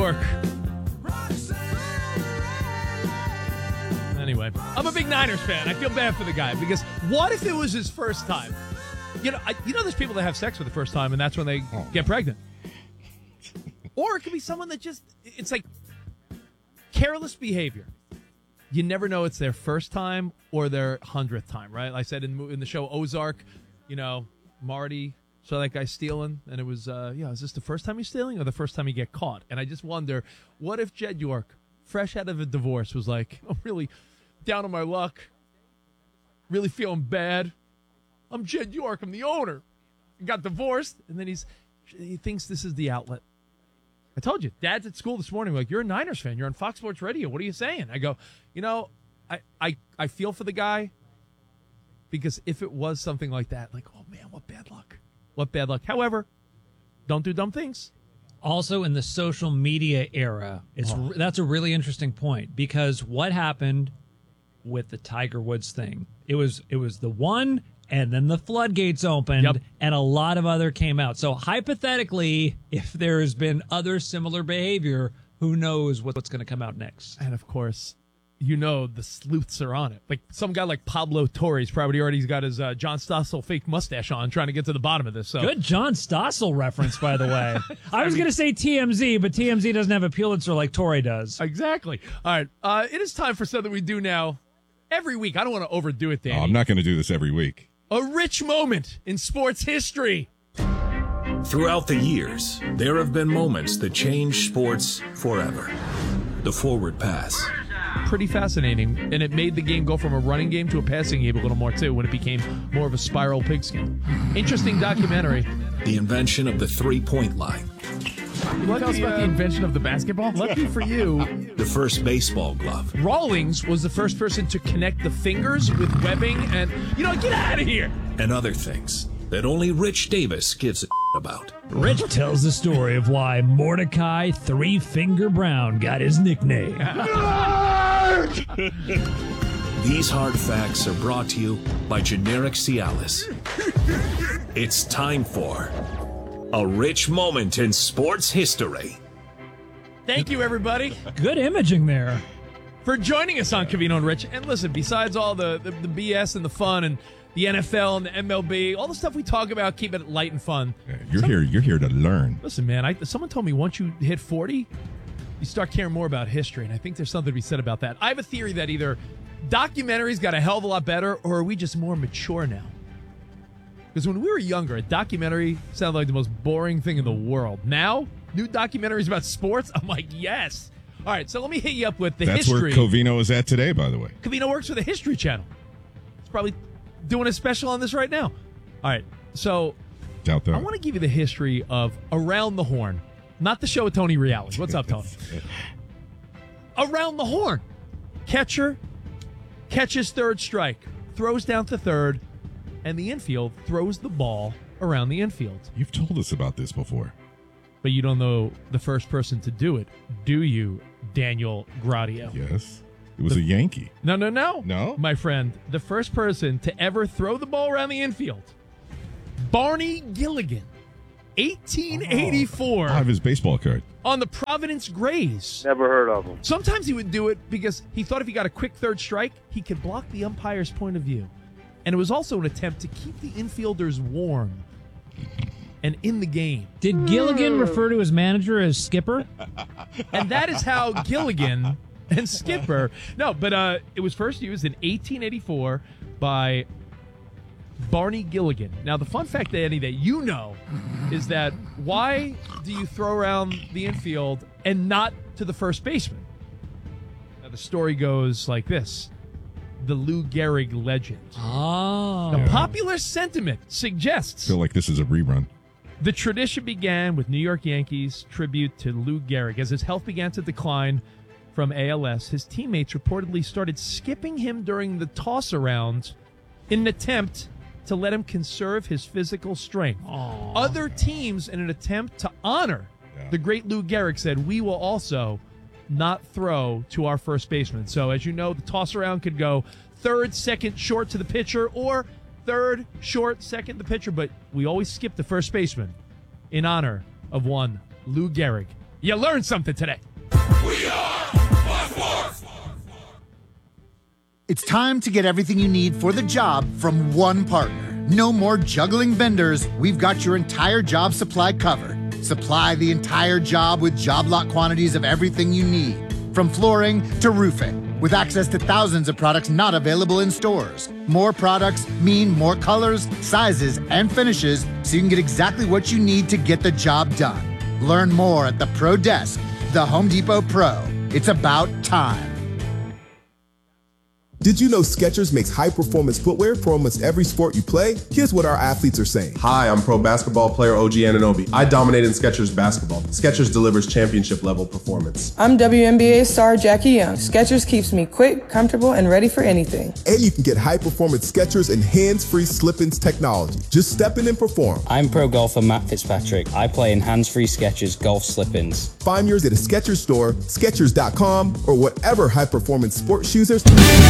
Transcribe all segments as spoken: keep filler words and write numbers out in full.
York. Anyway, I'm a big Niners fan. I feel bad for the guy because what if it was his first time? You know, I, you know, there's people that have sex for the first time and that's when they oh. get pregnant. Or it could be someone that just, it's like careless behavior. You never know it's their first time or their hundredth time, right? I said in, in the show Ozark, you know, Marty saw that guy stealing, and it was, uh, yeah, is this the first time he's stealing or the first time he get caught? And I just wonder, what if Jed York, fresh out of a divorce, was like, I'm really down on my luck, really feeling bad. I'm Jed York, I'm the owner. I got divorced, and then he's he thinks this is the outlet. I told you, Dad's at school this morning, like, you're a Niners fan. You're on Fox Sports Radio. What are you saying? I go, you know, I, I, I feel for the guy because if it was something like that, like, oh, man, what bad luck. What bad luck. However, don't do dumb things. Also, in the social media era, it's oh. that's a really interesting point because what happened with the Tiger Woods thing? It was it was the one, and then the floodgates opened, yep. and a lot of other came out. So hypothetically, if there has been other similar behavior, who knows what's going to come out next? And of course, you know the sleuths are on it. Like some guy like Pablo Torres probably already got his uh, John Stossel fake mustache on, trying to get to the bottom of this. So good John Stossel reference, by the way. I was going to say T M Z, but T M Z doesn't have a Pulitzer like Torre does. Exactly. All right, uh, it is time for something we do now every week. I don't want to overdo it, Danny. Oh, I'm not going to do this every week. A rich moment in sports history. Throughout the years, there have been moments that change sports forever. The forward pass. Pretty fascinating, and it made the game go from a running game to a passing game a little more, too, when it became more of a spiral pigskin. Interesting documentary. The invention of the three-point line. You want to tell us about the invention of the basketball? Lucky for you. The first baseball glove. Rawlings was the first person to connect the fingers with webbing and, you know, get out of here. And other things that only Rich Davis gives a about. Rich tells the story of why Mordecai Three Finger Brown got his nickname. These hard facts are brought to you by Generic Cialis. It's time for a rich moment in sports history. Thank you, everybody. Good imaging there. For joining us on Covino and Rich. And listen, besides all the, the, the B S and the fun and the N F L and the M L B, all the stuff we talk about, keep it light and fun. Yeah, you're Some, here You're here to learn. Listen, man, I, someone told me once you hit forty, you start caring more about history, and I think there's something to be said about that. I have a theory that either documentaries got a hell of a lot better, or are we just more mature now? Because when we were younger, a documentary sounded like the most boring thing in the world. Now, new documentaries about sports, I'm like, yes. All right, so let me hit you up with the That's history. That's where Covino is at today, by the way. Covino works for the History Channel. It's probably doing a special on this right now. All right, so Doubt that. I want to give you the history of Around the Horn. Not the show with Tony Reali. What's up, Tony? Around the Horn. Catcher catches third strike, throws down to third, and the infield throws the ball around the infield. You've told us about this before. But you don't know the first person to do it, do you, Daniel Gradio? Yes. It was the, a Yankee. No, no, no. No? My friend, the first person to ever throw the ball around the infield, Barney Gilligan, eighteen eighty-four. Oh, I have his baseball card. On the Providence Grays. Never heard of him. Sometimes he would do it because he thought if he got a quick third strike, he could block the umpire's point of view. And it was also an attempt to keep the infielders warm and in the game. Did Gilligan refer to his manager as Skipper? And that is how Gilligan and Skipper... No, but uh, it was first used in eighteen eighty-four by Barney Gilligan. Now, the fun fact, Danny, that you know is that why do you throw around the infield and not to the first baseman? Now, the story goes like this. The Lou Gehrig legend. Oh. The popular sentiment suggests... I feel like this is a rerun. The tradition began with New York Yankees tribute to Lou Gehrig. As his health began to decline from A L S, his teammates reportedly started skipping him during the toss-around in an attempt to let him conserve his physical strength. Aww. Other teams, in an attempt to honor yeah. the great Lou Gehrig, said, we will also not throw to our first baseman. So, as you know, the toss-around could go third, second, short to the pitcher, or third, short, second, the pitcher, but we always skip the first baseman in honor of one Lou Gehrig. You learned something today. We are Fox Sports. It's time to get everything you need for the job from one partner. No more juggling vendors. We've got your entire job supply covered. Supply the entire job with job lot quantities of everything you need, from flooring to roofing, with access to thousands of products not available in stores. More products mean more colors, sizes, and finishes, so you can get exactly what you need to get the job done. Learn more at the Pro Desk, the Home Depot Pro. It's about time. Did you know Skechers makes high-performance footwear for almost every sport you play? Here's what our athletes are saying. Hi, I'm pro basketball player O G Anunoby. I dominate in Skechers basketball. Skechers delivers championship-level performance. I'm W N B A star Jackie Young. Skechers keeps me quick, comfortable, and ready for anything. And you can get high-performance Skechers and hands-free slip-ins technology. Just step in and perform. I'm pro golfer Matt Fitzpatrick. I play in hands-free Skechers golf slip-ins. Find yours at a Skechers store, Skechers dot com, or whatever high-performance sports shoes are.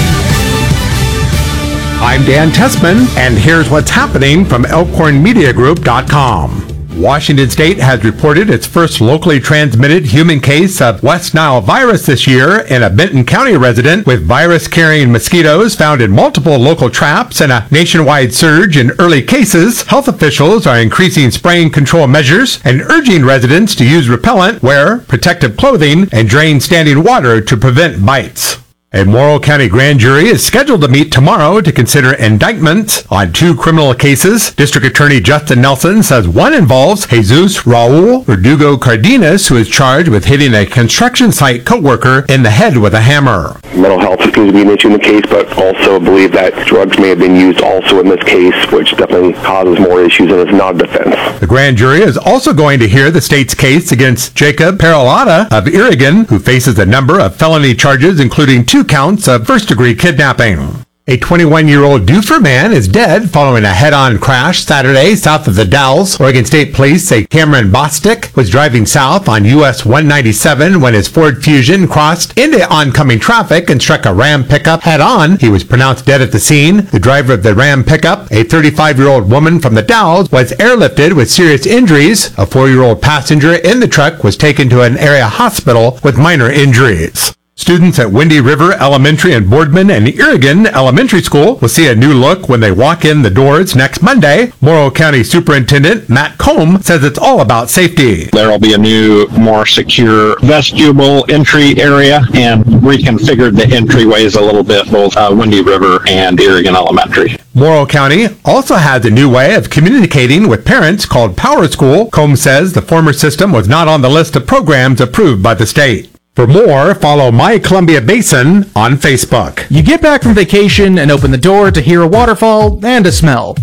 I'm Dan Tessman, and here's what's happening from Elkhorn Media Group dot com. Washington State has reported its first locally transmitted human case of West Nile virus this year in a Benton County resident, with virus-carrying mosquitoes found in multiple local traps and a nationwide surge in early cases. Health officials are increasing spraying control measures and urging residents to use repellent, wear protective clothing, and drain standing water to prevent bites. A Morrow County grand jury is scheduled to meet tomorrow to consider indictments on two criminal cases. District Attorney Justin Nelson says one involves Jesus Raul Verdugo Cardenas, who is charged with hitting a construction site co-worker in the head with a hammer. Mental health appears to be an issue in the case, but also believe that drugs may have been used also in this case, which definitely causes more issues and is not a defense. The grand jury is also going to hear the state's case against Jacob Peralata of Irigan, who faces a number of felony charges, including two counts of first-degree kidnapping. A twenty-one-year-old Duffer man is dead following a head-on crash Saturday south of the Dalles. Oregon State Police say Cameron Bostic was driving south on U S one ninety-seven when his Ford Fusion crossed into oncoming traffic and struck a Ram pickup head-on. He was pronounced dead at the scene. The driver of the Ram pickup, a thirty-five-year-old woman from the Dalles, was airlifted with serious injuries. A four-year-old passenger in the truck was taken to an area hospital with minor injuries. Students at Windy River Elementary in Boardman and Irigan Elementary School will see a new look when they walk in the doors next Monday. Morrow County Superintendent Matt Combe says it's all about safety. There will be a new, more secure vestibule entry area, and reconfigured the entryways a little bit, both uh, Windy River and Irigan Elementary. Morrow County also has a new way of communicating with parents called Power School. Combe says the former system was not on the list of programs approved by the state. For more, follow My Columbia Basin on Facebook. You get back from vacation and open the door to hear a waterfall and a smell.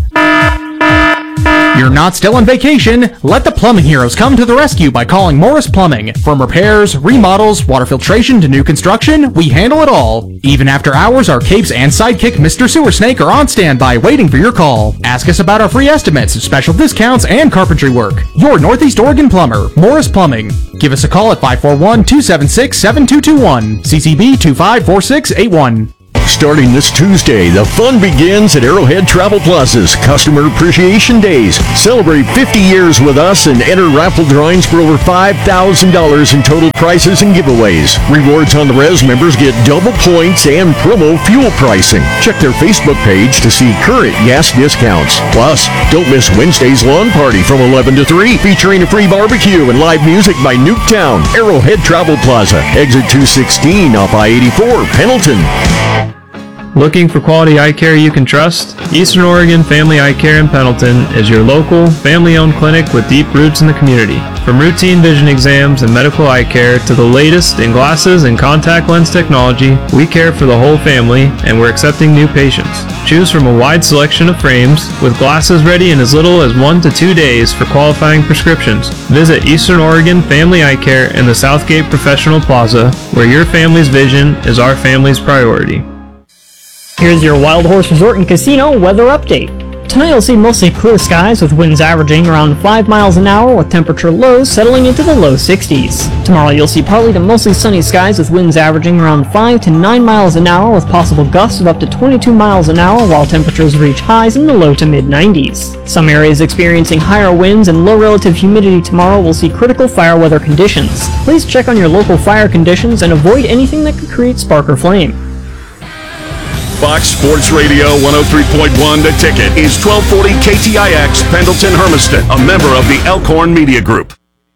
You're not still on vacation. Let the plumbing heroes come to the rescue by calling Morris Plumbing. From repairs, remodels, water filtration to new construction, we handle it all. Even after hours, our capes and sidekick Mister Sewer Snake are on standby waiting for your call. Ask us about our free estimates, special discounts, and carpentry work. Your Northeast Oregon plumber, Morris Plumbing. Give us a call at five four one, two seven six, seven two two one. C C B two five four six eight one. Starting this Tuesday, the fun begins at Arrowhead Travel Plaza's Customer Appreciation Days. Celebrate fifty years with us and enter raffle drawings for over five thousand dollars in total prizes and giveaways. Rewards on the Res members get double points and promo fuel pricing. Check their Facebook page to see current gas discounts. Plus, don't miss Wednesday's lawn party from eleven to three, featuring a free barbecue and live music by Nuketown. Arrowhead Travel Plaza, exit two sixteen off I eighty-four, Pendleton. Looking for quality eye care you can trust? Eastern Oregon Family Eye Care in Pendleton is your local, family-owned clinic with deep roots in the community. From routine vision exams and medical eye care to the latest in glasses and contact lens technology, we care for the whole family, and we're accepting new patients. Choose from a wide selection of frames, with glasses ready in as little as one to two days for qualifying prescriptions. Visit Eastern Oregon Family Eye Care in the Southgate Professional Plaza, where your family's vision is our family's priority. Here's your Wild Horse Resort and Casino weather update. Tonight you'll see mostly clear skies with winds averaging around five miles an hour with temperature lows settling into the low sixties. Tomorrow you'll see partly to mostly sunny skies with winds averaging around five to nine miles an hour with possible gusts of up to twenty-two miles an hour while temperatures reach highs in the low to mid nineties. Some areas experiencing higher winds and low relative humidity tomorrow will see critical fire weather conditions. Please check on your local fire conditions and avoid anything that could create spark or flame. Fox Sports Radio one oh three point one The Ticket is twelve forty K T I X Pendleton Hermiston, a member of the Elkhorn Media Group.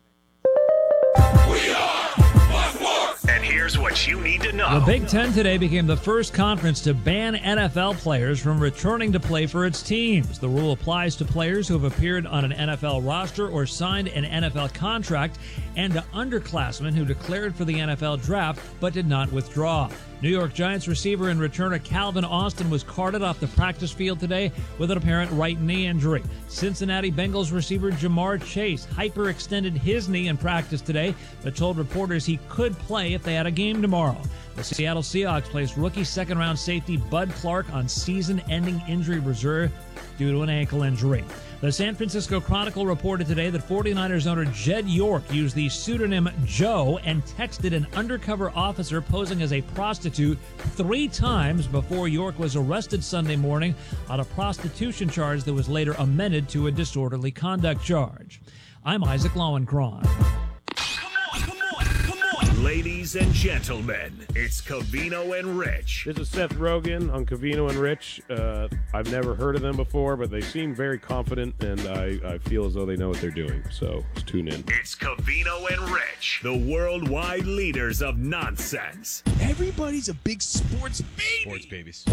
And here's what you need to know. The Big Ten today became the first conference to ban N F L players from returning to play for its teams. The rule applies to players who have appeared on an N F L roster or signed an N F L contract and to underclassmen who declared for the N F L draft but did not withdraw. New York Giants receiver and returner Calvin Austin was carted off the practice field today with an apparent right knee injury. Cincinnati Bengals receiver Jamar Chase hyperextended his knee in practice today, but told reporters he could play if they had a game tomorrow. The Seattle Seahawks placed rookie second-round safety Bud Clark on season-ending injury reserve due to an ankle injury. The San Francisco Chronicle reported today that forty-niners owner Jed York used the pseudonym Joe and texted an undercover officer posing as a prostitute three times before York was arrested Sunday morning on a prostitution charge that was later amended to a disorderly conduct charge. I'm Isaac Lowenkron. Ladies and gentlemen, it's Covino and Rich. This is Seth Rogen on Covino and Rich. Uh, I've never heard of them before, but they seem very confident, and I, I feel as though they know what they're doing. So let's tune in. It's Covino and Rich, the worldwide leaders of nonsense. Everybody's a big sports baby. Sports babies.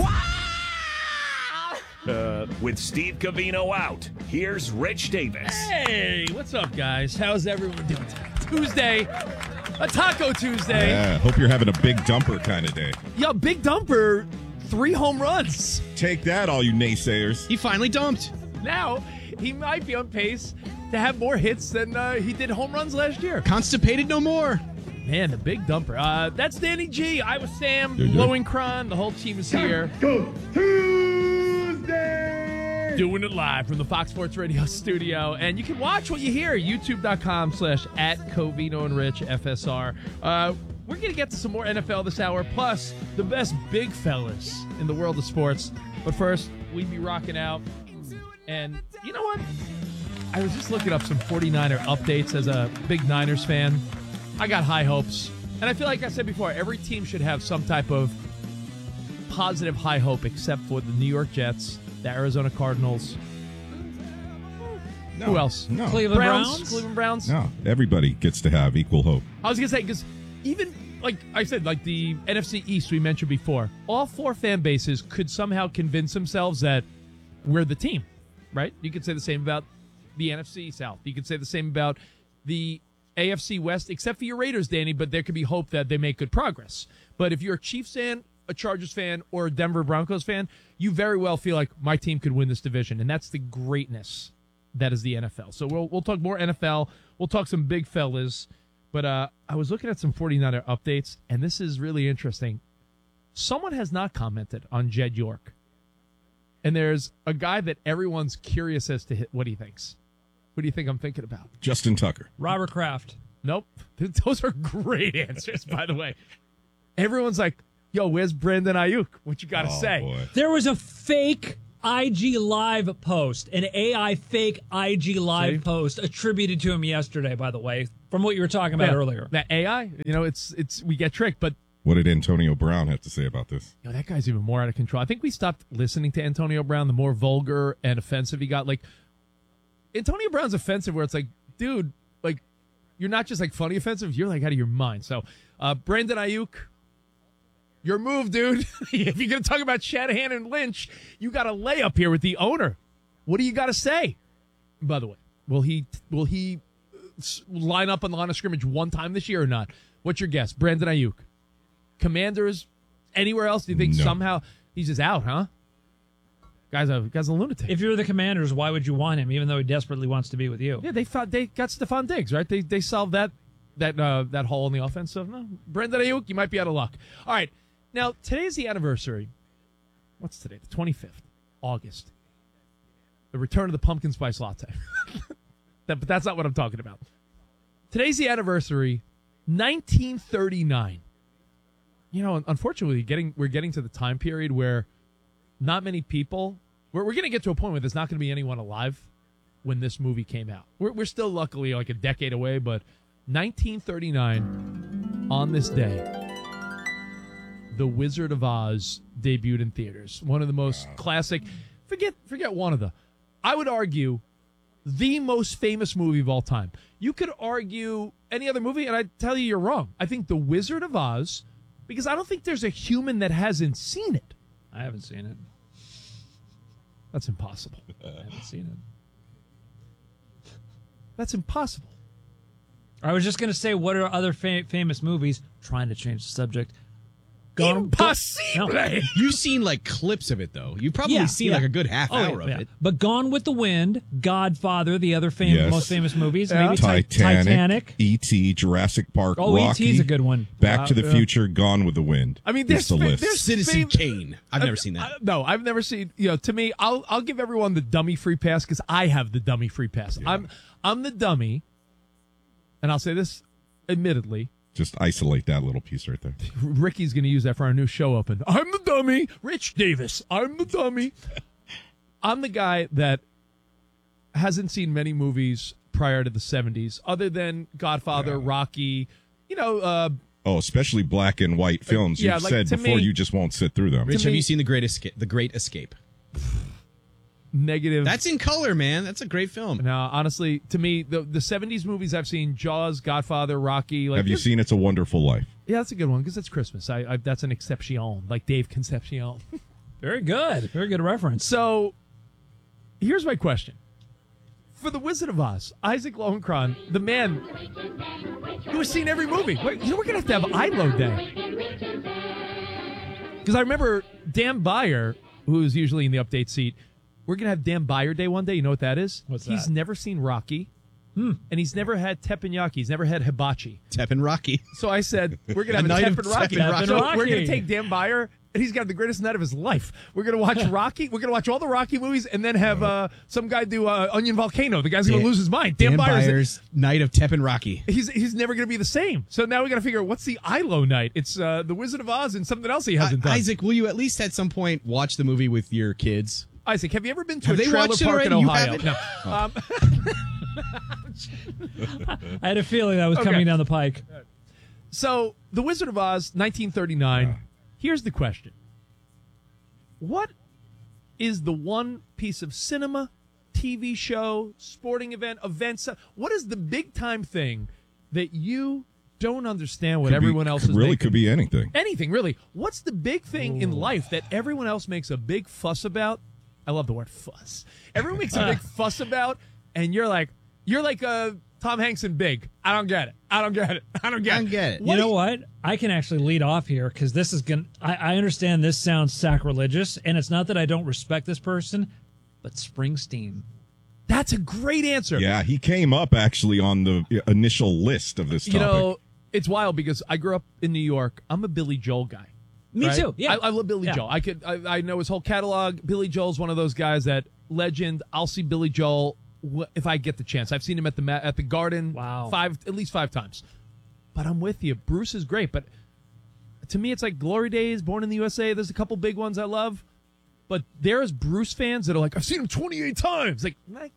Uh, With Steve Covino out, here's Rich Davis. Hey, what's up, guys? How's everyone doing today? Tuesday, a Taco Tuesday. Yeah, hope you're having a big dumper kind of day. Yo, big dumper, three home runs. Take that, all you naysayers. He finally dumped. Now, he might be on pace to have more hits than uh, he did home runs last year. Constipated no more. Man, the big dumper. Uh, that's Danny G. I was Sam, Yeah, yeah. Lowenkron. The whole team is here. Go Tuesday! Doing it live from the Fox Sports Radio studio. And you can watch what you hear. YouTube.com slash at Covino and Rich F S R. Uh, we're going to get to some more N F L this hour, plus the best big fellas in the world of sports. But first, we'd be rocking out. And you know what? I was just looking up some forty-niner updates as a big Niners fan. I got high hopes. And I feel like I said before, every team should have some type of positive high hope except for the New York Jets, the Arizona Cardinals. No, Who else? No. Cleveland Browns? Browns? Cleveland Browns? No, everybody gets to have equal hope. I was going to say, because even, like I said, like the N F C East we mentioned before, all four fan bases could somehow convince themselves that we're the team, right? You could say the same about the N F C South. You could say the same about the A F C West, except for your Raiders, Danny, but there could be hope that they make good progress. But if you're a Chiefs fan, a Chargers fan, or a Denver Broncos fan, you very well feel like my team could win this division, and that's the greatness that is the N F L. So we'll we'll talk more N F L. We'll talk some big fellas. But uh, I was looking at some forty-niner updates, and this is really interesting. Someone has not commented on Jed York. And there's a guy that everyone's curious as to what he thinks. Who do you think I'm thinking about? Justin Tucker. Robert Kraft. Nope. Those are great answers, by the way. Everyone's like, yo, where's Brandon Ayuk? What you got to Oh, say? boy. There was a fake I G Live post, an A I fake I G Live See? post attributed to him yesterday, by the way, from what you were talking about Yeah, earlier. That A I, you know, it's it's we get tricked, but What did Antonio Brown have to say about this? you know, that guy's even more out of control. I think we stopped listening to Antonio Brown the more vulgar and offensive he got. Like, Antonio Brown's offensive where it's like, dude, like, you're not just like funny offensive, you're like out of your mind. So, uh, Brandon Ayuk, your move, dude. If you're going to talk about Shanahan and Lynch, you got a layup here with the owner. What do you got to say? By the way, will he will he line up on the line of scrimmage one time this year or not? What's your guess? Brandon Ayuk. Commanders, anywhere else? Do you think No. somehow he's just out, huh? Guy's a guy's a lunatic. If you're the Commanders, why would you want him, even though he desperately wants to be with you? Yeah, they found, they got Stephon Diggs, right? They they solved that that uh, that hole in the offense. So, no, Brandon Ayuk, you might be out of luck. All right, now today's the anniversary. What's today? The twenty-fifth, August. The return of the pumpkin spice latte. that, but that's not what I'm talking about. Today's the anniversary, nineteen thirty-nine. You know, unfortunately, getting we're getting to the time period where not many people, we're, we're going to get to a point where there's not going to be anyone alive when this movie came out. We're, we're still luckily like a decade away, but nineteen thirty-nine, on this day, The Wizard of Oz debuted in theaters. One of the most wow. classic, forget forget one of the, I would argue, the most famous movie of all time. You could argue any other movie, and I'd tell you you're wrong. I think The Wizard of Oz, because I don't think there's a human that hasn't seen it. I haven't seen it. That's impossible. I haven't seen it. That's impossible. I was just going to say, what are other fa- famous movies? Trying to change the subject. Gone, Impossible. No. You've seen like clips of it though. You've probably yeah, seen yeah. like a good half oh, hour yeah, of yeah. it. But Gone with the Wind, Godfather, the other fam- Yes. most famous movies, Yeah. maybe Titanic, Titanic, E T, Jurassic Park, oh, Rocky, E T's a good one. Back Wow. to the Yeah. Future, Gone with the Wind. I mean, It's there's, the fa- list. there's Citizen fam- Kane. I've uh, never seen that. Uh, no, I've never seen. You know, to me, I'll I'll give everyone the dummy free pass because I have the dummy free pass. Yeah. I'm I'm the dummy, and I'll say this, admittedly. Just isolate that little piece right there. Ricky's going to use that for our new show open. I'm the dummy. Rich Davis. I'm the dummy. I'm the guy that hasn't seen many movies prior to the seventies, other than Godfather, yeah. Rocky, you know. Uh, oh, especially black and white films. Yeah, You've like, said before me, you just won't sit through them. Rich, to have me, you seen The Great Escape? The Great Escape. Negative. That's in color, man. That's a great film. No, honestly, to me, the the seventies movies I've seen, Jaws, Godfather, Rocky. Like, have you seen It's a Wonderful Life? Yeah, that's a good one because it's Christmas. I, I that's an exception, like Dave Concepcion. Very good. Very good reference. So, here's my question. For The Wizard of Oz, Isaac Lowenkron, the man who has seen every movie. Wait, you know, we're going to have to have I L O Day. Because I remember Dan Byer, who's usually in the update seat, we're going to have Dan Byer Day one day. You know what that is? What's he's that? never seen Rocky. Hmm. And he's never had teppanyaki. He's never had hibachi. Teppanyaki. Rocky. So I said, we're going to have a, a Tepp and Rocky. Tepp So Rocky. we're going to take Dan Byer, and he's got the greatest night of his life. We're going to watch Rocky. We're going to watch all the Rocky movies, and then have uh, some guy do uh, Onion Volcano. The guy's going to lose his mind. Dan, Dan Byer's Byer's Night of Teppanyaki. Rocky. He's he's never going to be the same. So now we got to figure out what's the I L O night. It's uh, The Wizard of Oz and something else he hasn't uh, done. Isaac, will you at least at some point watch the movie with your kids? Isaac, have you ever been to have a they trailer watched park it in already? Ohio? You No. oh. Um, I had a feeling that was Okay. coming down the pike. So, The Wizard of Oz, nineteen thirty-nine. Yeah. Here's the question. What is the one piece of cinema, T V show, sporting event, events? What is the big-time thing that you don't understand what could everyone be, else is really making? could be anything. Anything, really. What's the big thing Ooh. in life that everyone else makes a big fuss about? I love the word fuss. Everyone makes a big fuss about, and you're like, you're like uh, Tom Hanks in Big. I don't get it. I don't get it. I don't get I it. don't get it. You know what? I can actually lead off here because this is going to, I understand this sounds sacrilegious, and it's not that I don't respect this person, but Springsteen. That's a great answer. Yeah, he came up actually on the initial list of this topic. You know, it's wild because I grew up in New York. I'm a Billy Joel guy. Me right? too. Yeah, I, I love Billy yeah. Joel. I could. I, I know his whole catalog. Billy Joel's one of those guys that legend. I'll see Billy Joel if I get the chance. I've seen him at the at the Garden. Wow. five at least five times. But I'm with you. Bruce is great, but to me, it's like Glory Days, Born in the U S A. There's a couple big ones I love, but there's Bruce fans that are like, I've seen him twenty-eight times. Like, like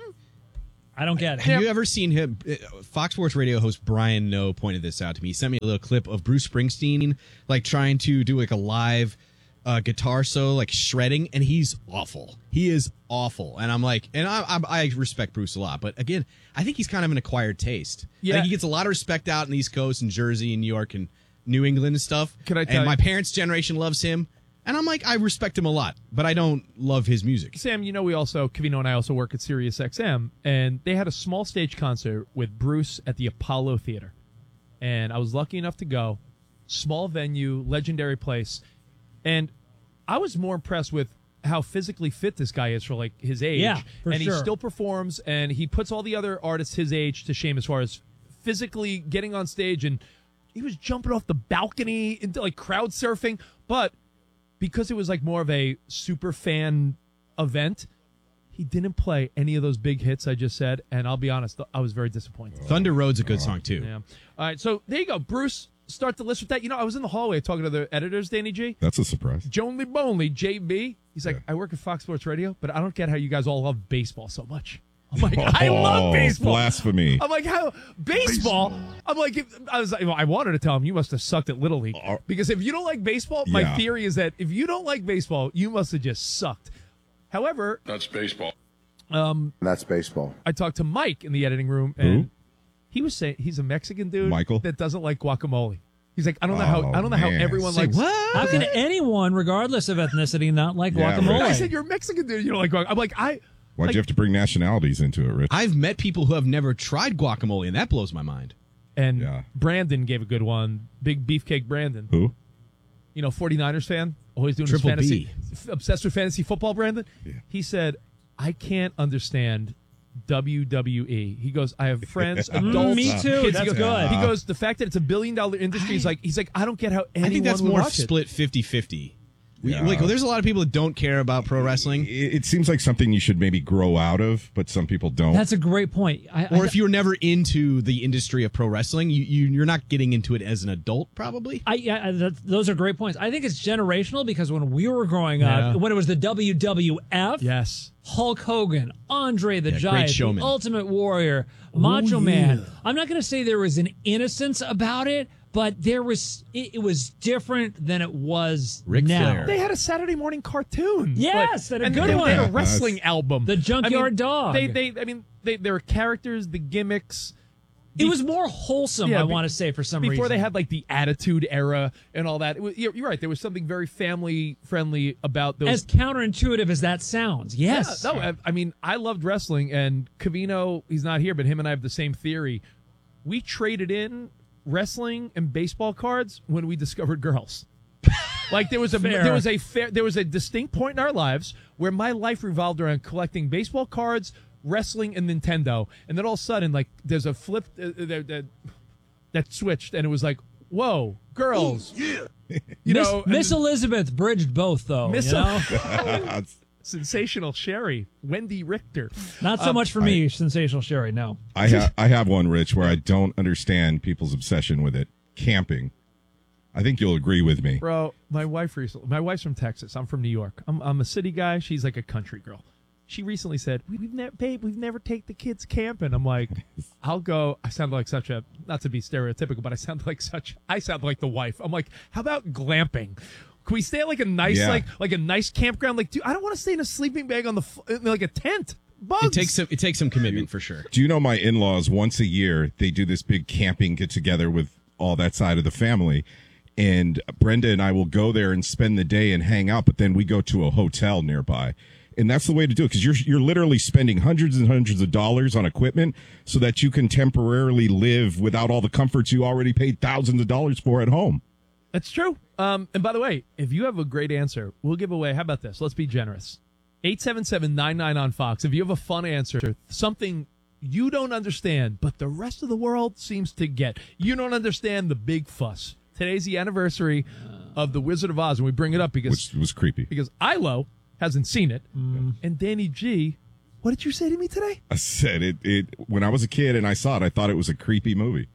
I don't get it. Have you ever seen him? Fox Sports Radio host Brian No pointed this out to me. He sent me a little clip of Bruce Springsteen like trying to do like a live uh, guitar solo, like shredding, and he's awful. He is awful, and I'm like, and I, I, I respect Bruce a lot, but again, I think he's kind of an acquired taste. Yeah. I think he gets a lot of respect out in the East Coast and Jersey and New York and New England and stuff. Can I tell and my you- parents' generation loves him. And I'm like, I respect him a lot, but I don't love his music. Sam, you know, we also, Cavino and I also work at Sirius X M, and they had a small stage concert with Bruce at the Apollo Theater. And I was lucky enough to go. Small venue, legendary place. And I was more impressed with how physically fit this guy is for, like, his age. Yeah, for and sure. he still performs, and he puts all the other artists his age to shame as far as physically getting on stage. And he was jumping off the balcony into, like, crowd surfing. But because it was like more of a super fan event, He didn't play any of those big hits I just said, and I'll be honest, I was very disappointed. Thunder Road's a good song, too. Yeah. All right, so there you go. Bruce, start the list with that. You know, I was in the hallway talking to the editors, Danny G. That's a surprise. Jonely Bonely, J B. He's like, I work at Fox Sports Radio, but I don't get how you guys all love baseball so much. I'm like, I love Oh, baseball. blasphemy. I'm like, how baseball? I'm like, if, I was, well, I wanted to tell him you must have sucked at Little League because if you don't like baseball, my Yeah. theory is that if you don't like baseball, you must have just sucked. However, That's baseball. um, That's baseball. I talked to Mike in the editing room, Who? and he was saying he's a Mexican dude, Michael? that doesn't like guacamole. He's like, I don't know how Oh, I don't know how man. everyone Say likes. what? How can anyone, regardless of ethnicity, not like Yeah, guacamole? I said you're a Mexican dude. You don't like guacamole. I'm like, I. Why'd like, you have to bring nationalities into it, Rich? I've met people who have never tried guacamole, and that blows my mind. And Yeah. Brandon gave a good one. Big Beefcake Brandon. Who? You know, 49ers fan, always doing Triple his fantasy, B. f- obsessed with fantasy football, Brandon. Yeah. He said, I can't understand W W E. He goes, I have friends, Mm, adults, me too. kids. That's he goes, good. He goes, the fact that it's a billion dollar industry is like, he's like, I don't get how anyone I think that's would more watch it. split fifty-fifty. We, Yeah. like, there's a lot of people that don't care about pro wrestling. It, it seems like something you should maybe grow out of, but some people don't. That's a great point. I, Or I, if you were never into the industry of pro wrestling, you, you you're not getting into it as an adult, probably. I, yeah, I- that, those are great points. I think it's generational because when we were growing Yeah. up, when it was the W W F, Yes. Hulk Hogan, Andre the Yeah, great Giant, the showman. Ultimate Warrior, Macho Man. I'm not going to say there was an innocence about it, but there was. It, it was different than it was Ric now. Flair. They had a Saturday morning cartoon. Yes, and a and good they, one. They had a Yeah. wrestling album. The Junkyard I mean, Dog. They, they, I mean, they, there were characters, the gimmicks. It was more wholesome, Yeah, I be- want to say, for some before reason. they had like the Attitude Era and all that. It was, you're, you're right. There was something very family friendly about those. As counterintuitive as that sounds, yes. Yeah, no, I, I mean, I loved wrestling, and Cavino, he's not here, but him and I have the same theory. We traded in wrestling and baseball cards when we discovered girls. Like there was a Fair. there was a fair there was a distinct point in our lives where my life revolved around collecting baseball cards, wrestling, and Nintendo, and then all of a sudden, like there's a flip uh, that that that switched, and it was like, whoa, girls, Yeah. you Miss, know, Miss and- Elizabeth bridged both, though. Miss you know? Sensational Sherry, Wendy Richter. Not so Um, much for me, Sensational Sherry, no. I have I have one, Rich, where I don't understand people's obsession with it. Camping. I think you'll agree with me. Bro, my wife recently, my wife's from Texas. I'm from New York. I'm, I'm a city guy. She's like a country girl. She recently said, we, we've never, babe, we've never take the kids camping. I'm like, I'll go. I sound like such a, not to be stereotypical, but I sound like such, I sound like the wife. I'm like, how about glamping? Can we stay at like a nice, Yeah. like, like a nice campground? Like, dude, I don't want to stay in a sleeping bag on the, f- in like a tent. Bugs. It takes some, it takes some commitment for sure. Do you know my in-laws, once a year, they do this big camping get-together with all that side of the family. And Brenda and I will go there and spend the day and hang out, but then we go to a hotel nearby. And that's the way to do it, because you're you're literally spending hundreds and hundreds of dollars on equipment so that you can temporarily live without all the comforts you already paid thousands of dollars for at home. That's true. Um, and by the way, if you have a great answer, we'll give away. How about this? Let's be generous. eight seven seven nine nine on Fox. If you have a fun answer, something you don't understand, but the rest of the world seems to get. You don't understand the big fuss. Today's the anniversary of The Wizard of Oz, and we bring it up because Which was creepy. because Ilo hasn't seen it, and Danny G. What did you say to me today? I said it, it when I was a kid and I saw it, I thought it was a creepy movie.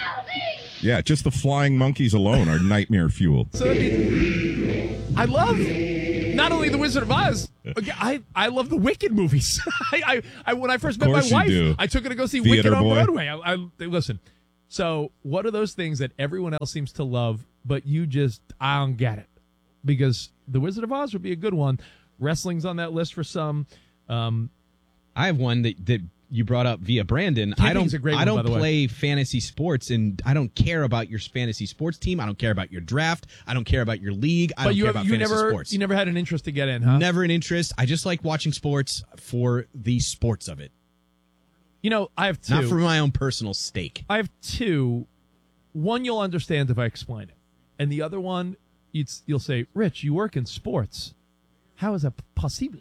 Yeah, just the flying monkeys alone are nightmare fuel. So I, mean, I love not only The Wizard of Oz. I I love the Wicked movies. I, I, I when I first Of met my course you wife, do. I took her to go see Theater Wicked on boy. Broadway. I, I listen. So what are those things that everyone else seems to love, but you just I don't get it? Because The Wizard of Oz would be a good one. Wrestling's on that list for some. Um, I have one that, that you brought up via Brandon. I Camping's don't a great I one, don't by the way. play fantasy sports, and I don't care about your fantasy sports team. I don't care about your draft. I don't care about your league. I but don't you care have, about you fantasy never sports. you never had an interest to get in, huh? Never an interest. I just like watching sports for the sports of it, You know, I have two. not for my own personal stake. I have two. One you'll understand if I explain it, and the other one you'd, you'll say, "Rich, you work in sports. How is that possible?"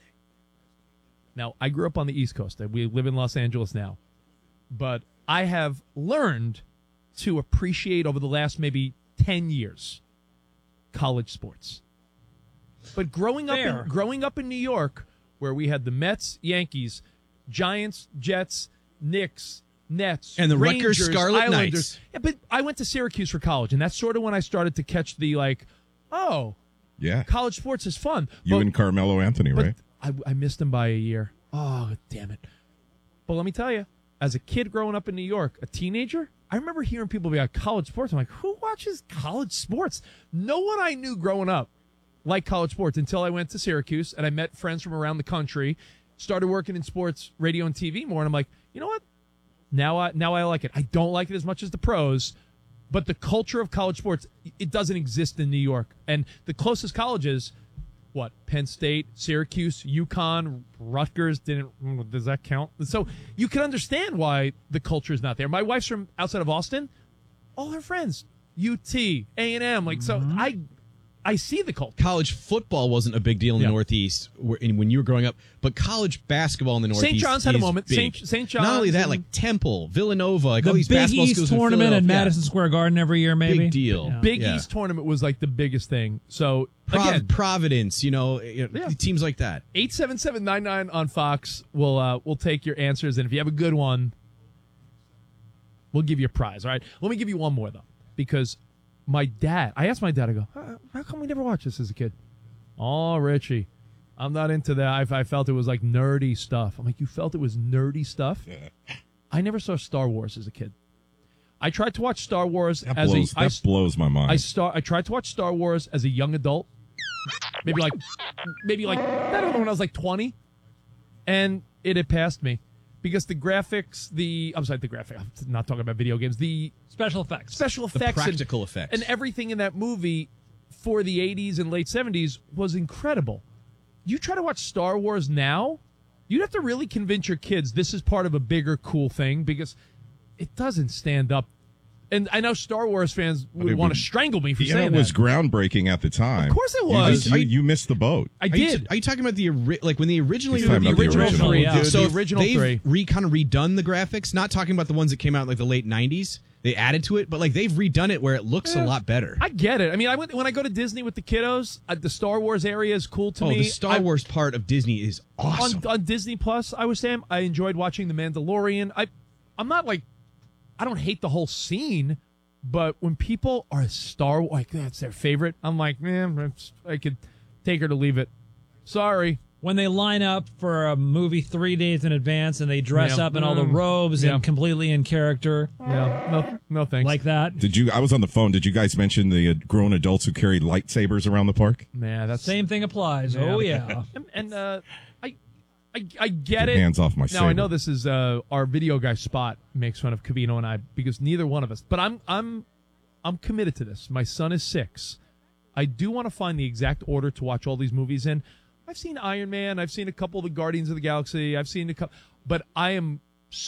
Now, I grew up on the East Coast. We live in Los Angeles now, but I have learned to appreciate over the last maybe ten years college sports. But growing up Fair. in growing up in New York, where we had the Mets, Yankees, Giants, Jets, Knicks, Nets, And the Rangers, Rutgers Scarlet Islanders. Knights. Yeah, but I went to Syracuse for college, and that's sort of when I started to catch the, like, oh, Yeah. college sports is fun. You But- and Carmelo Anthony, but right? I, I missed him by a year. Oh, damn it. But let me tell you, as a kid growing up in New York, a teenager, I remember hearing people be like, college sports. I'm like, who watches college sports? No one I knew growing up liked college sports until I went to Syracuse and I met friends from around the country, started working in sports, radio, and T V more. And I'm like, you know what? Now I, now I like it. I don't like it as much as the pros, but the culture of college sports, it doesn't exist in New York. And the closest colleges, what, Penn State, Syracuse, UConn, Rutgers, didn't, does that count? So you can understand why the culture is not there. My wife's from outside of Austin. All her friends, U T, A and M. Like, so I I see the culture. College football wasn't a big deal in Yeah. the Northeast where, in, when you were growing up, but college basketball in the Northeast Saint John's had a is moment. big. Saint- Saint Not only John's that, and- like Temple, Villanova, like The all these Big basketball East schools in tournament in Philadelphia. Madison Square Garden every year, maybe. Big deal. Yeah. Big Yeah. East tournament was like the biggest thing. So Prov- again, Providence, you know, you know, Yeah. teams like that. eight seven seven nine nine on Fox. We'll uh, we'll take your answers, and if you have a good one, we'll give you a prize. All right. Let me give you one more though, because my dad. I asked my dad. I go, how, how come we never watched this as a kid? Oh, Richie, I'm not into that. I, I felt it was like nerdy stuff. I'm like, you felt it was nerdy stuff? I never saw Star Wars as a kid. I tried to watch Star Wars That as blows, a. I, that blows my mind. I star. I tried to watch Star Wars as a young adult. Maybe like, maybe like I don't know when I was like twenty, and it had passed me because the graphics, the I'm sorry, the graphic. I'm not talking about video games. The Special effects. special The effects, practical and, effects. and everything in that movie for the eighties and late seventies was incredible. You try to watch Star Wars now, you'd have to really convince your kids this is part of a bigger, cool thing because it doesn't stand up. And I know Star Wars fans would it want to was- strangle me for yeah, saying it was that. groundbreaking at the time. Of course it You was. just- You, you missed the boat. I Are you, did. t- are you talking about the ori- like when they originally He's talking the about the original, original. three? Yeah. So The original they've three. re kind of redone the graphics. Not talking about the ones that came out in like the late nineties. They added to it, but like they've redone it where it looks Yeah. a lot better. I get it. I mean, I went when I go to Disney with the kiddos. Uh, the Star Wars area is cool to oh, me. the Star I- Wars part of Disney is awesome. on, on Disney Plus. I was saying I enjoyed watching The Mandalorian. I, I'm not like, I don't hate the whole scene, but when people are Star like that's their favorite, I'm like, man, it's- I could take her to leave it. Sorry. When they line up for a movie three days in advance and they dress Yeah. up in all the Mm. robes Yeah. and completely in character. Yeah, no, no thanks. Like that. Did you? I was on the phone. Did you guys mention the uh, grown adults who carry lightsabers around the park? Man, that's Same thing applies. Oh, yeah. and, and uh, I, I, I get Get it. hands off my Now I saber. know this is uh, our video guy Spot makes fun of Cavino and I because neither one of us. But I'm I'm I'm committed to this. My son is six. I do want to find the exact order to watch all these movies in. I've seen Iron Man. I've seen a couple of the Guardians of the Galaxy. I've seen a couple, but I am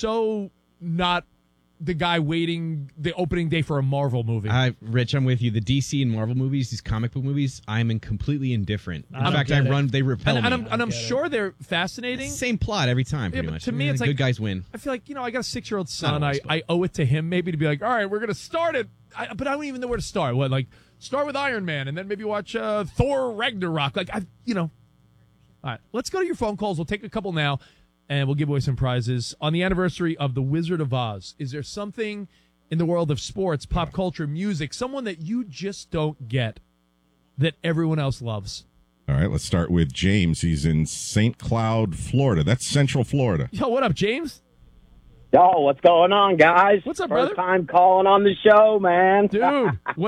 so not the guy waiting the opening day for a Marvel movie. I, Rich, I'm with you. The D C and Marvel movies, these comic book movies, I'm in completely indifferent. In I don't fact, I get it. run. They repel and, me. and I'm, and I'm sure they're fascinating. Same plot every time, Yeah, pretty but much. to me, Yeah, it's good like guys win. I feel like you know I got a six year old Not son. I, always, but- I owe it to him maybe to be like, all right, we're gonna start it, I, but I don't even know where to start. What like start with Iron Man and then maybe watch uh, Thor Ragnarok. Like I, you know. All right, let's go to your phone calls. We'll take a couple now, and we'll give away some prizes on the anniversary of The Wizard of Oz. Is there something in the world of sports, pop culture, music, someone that you just don't get that everyone else loves? All right, let's start with James. He's in Saint Cloud, Florida. That's Central Florida. Yo, what up, James? Yo, what's going on, guys? What's up, First brother? time calling on the show, man. Dude,